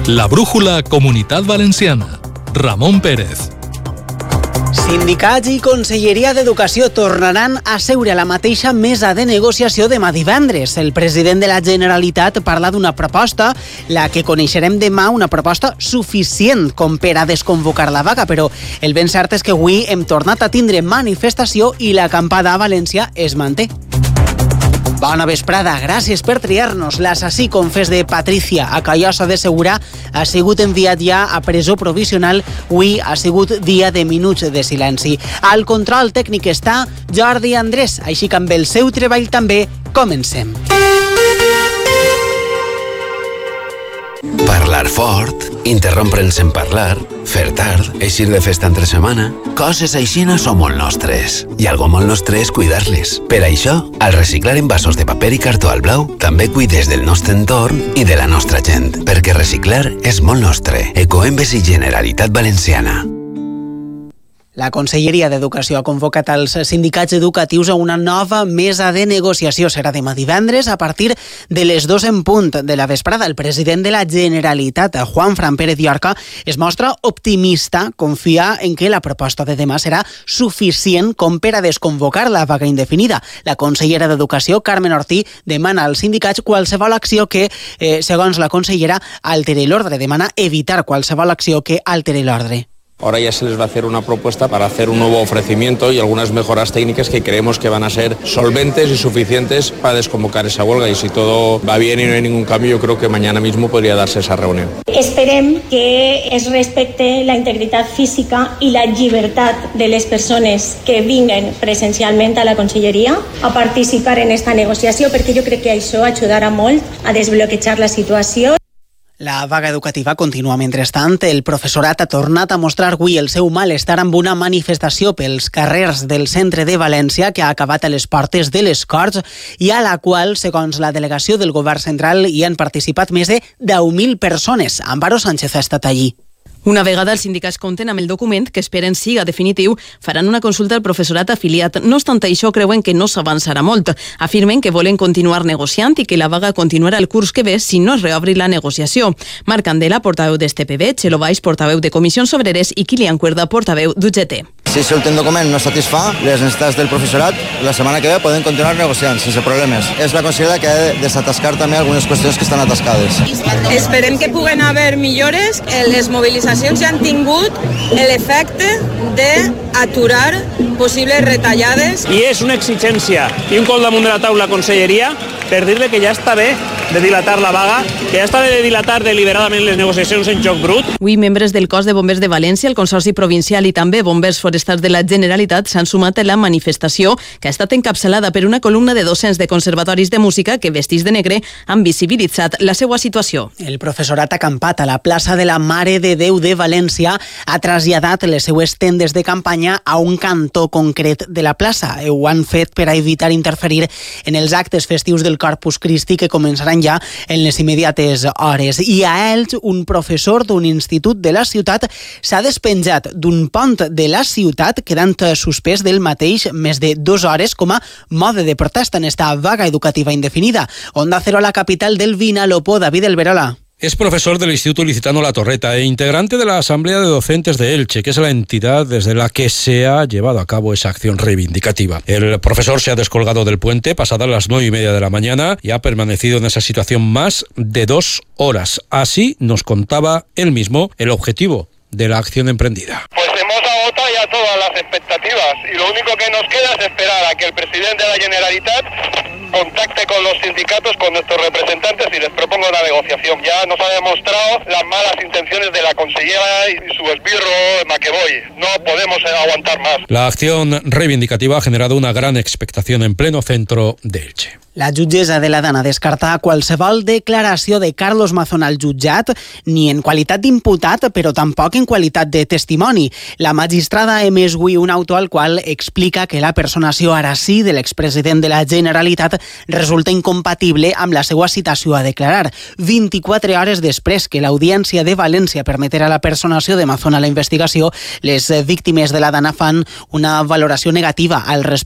La brújula Comunitat Valenciana. Ramon Pérez. Sindicats i Conselleria d'Educació tornaran a seure a la mateixa mesa de negociació demà divendres. El president de la Generalitat parla d'una proposta, la que coneixerem demà, una proposta suficient com per a desconvocar la vaga, però el ben cert és que avui hem tornat a tindre manifestació i l'acampada a València es manté. Bona vesprada, gràcies per triar-nos. L'assassí confés de Patricia a Callosa de Segura ha sigut enviat ja a presó provisional. Avui ha sigut dia de minuts de silenci. Al control tècnic està Jordi Andrés, així que amb el seu treball també comencem. Parlar fort, interrompre'ns en parlar, fer tard, eixir de festa entre setmana... Coses aixina són molt nostres. I algo molt nostre és cuidar-les. Per això, al reciclar envasos de paper i cartó al blau, també cuides del nostre entorn i de la nostra gent. Perquè reciclar és molt nostre. Ecoembes i Generalitat Valenciana. La Conselleria d'Educació ha convocat els sindicats educatius a una nova mesa de negociació. Serà demà divendres a partir de les 2 en punt de la vesprada. El president de la Generalitat, Juanfran Pérez Llorca, es mostra optimista, confia en que la proposta de demà serà suficient com per a desconvocar la vaga indefinida. La consellera d'Educació, Carmen Ortí, demana als sindicats qualsevol acció que, segons la consellera, alteri l'ordre. Demana evitar qualsevol acció que alteri l'ordre. Ahora ya se les va a hacer una propuesta para hacer un nuevo ofrecimiento y algunas mejoras técnicas que creemos que van a ser solventes y suficientes para desconvocar esa huelga. Y si todo va bien y no hay ningún cambio, yo creo que mañana mismo podría darse esa reunión. Esperem que es respecte la integritat física i la llibertat de les persones que vinguen presencialment a la Conselleria a participar en esta negociació, perquè jo crec que això ajudarà molt a desbloquejar la situació. La vaga educativa continua mentrestant. El professorat ha tornat a mostrar avui el seu malestar amb una manifestació pels carrers del centre de València que ha acabat a les portes de les Corts i a la qual, segons la delegació del govern central, hi han participat més de 10.000 persones. Amparo Sánchez ha estat allí. Una vegada els sindicats compten amb el document, que esperen siga definitiu, faran una consulta al professorat afiliat. No obstant això, creuen que no s'avançarà molt. Afirmen que volen continuar negociant i que la vaga continuarà el curs que ve si no es reobri la negociació. Marc Candela, portaveu d'STPB, Txelo Baix, portaveu de Comissions Obreres i Kilian Cuerda, portaveu d'UGT. Si l'últim document no satisfà les necessitats del professorat, la setmana que ve podem continuar negociant sense problemes. És la consellera que ha de desatascar també algunes qüestions que estan atascades. Esperem que puguen haver millores. Les mobilitzacions ja han tingut l'efecte d'aturar possibles retallades. I és una exigència i un cop damunt de la taula Conselleria per dir-li que ja està bé de dilatar la vaga, que ja està bé de dilatar deliberadament les negociacions en joc brut. Avui, membres del Cos de Bombers de València, el Consorci Provincial i també bombers forestals de la Generalitat s'han sumat a la manifestació que ha estat encapçalada per una columna de docents de conservatoris de música que, vestits de negre, han visibilitzat la seva situació. El professorat acampat a la plaça de la Mare de Déu de València ha traslladat les seues tendes de campanya a un cantó concret de la plaça. Ho han fet per a evitar interferir en els actes festius del Corpus Christi que començaran ja en les immediates hores. I a ells, un professor d'un institut de la ciutat s'ha despenjat d'un pont de la ciutat, quedant suspès del mateix més de 2 hores com a mode de protesta en esta vaga educativa indefinida. Onda Cero a la capital del Vinalopó, David Elverola. Es profesor del Instituto Licitano La Torreta e integrante de la Asamblea de Docentes de Elche, que es la entidad desde la que se ha llevado a cabo esa acción reivindicativa. El profesor se ha descolgado del puente pasadas las 9:30 de la mañana y ha permanecido en esa situación más de 2 horas. Así nos contaba él mismo el objetivo de la acción emprendida. Pues hemos agotado ya todas las expectativas y lo único que nos queda es esperar a que el presidente de la Generalitat contacte con los sindicatos, con nuestros representantes y les proponga una negociación. Ya nos ha demostrado las malas intenciones de la consellera y su esbirro Maqueboy. No podemos aguantar más. La acción reivindicativa ha generado una gran expectación en pleno centro de Elche. La jutgessa de la Dana descarta qualsevol declaració de Carlos Mazón al jutjat, ni en qualitat d'imputat, però tampoc en qualitat de testimoni. La magistrada ha emès avui un auto al qual explica que la personació ara sí de l'expresident de la Generalitat resulta incompatible amb la seva citació a declarar. 24 hores després que l'Audiència de València permeterà la personació de Mazón a la investigació, les víctimes de la Dana fan una valoració negativa al respecte